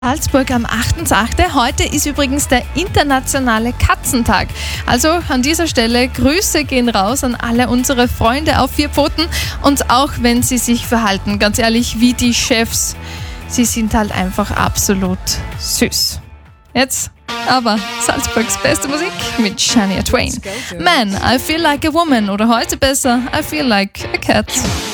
Salzburg am 8.8. Heute ist übrigens der internationale Katzentag. Also an dieser Stelle Grüße gehen raus an alle unsere Freunde auf 4 Pfoten und auch wenn sie sich verhalten, ganz ehrlich, wie die Chefs, sie sind halt einfach absolut süß. Jetzt aber Salzburgs beste Musik mit Shania Twain. Man, I feel like a woman oder heute besser, I feel like a cat.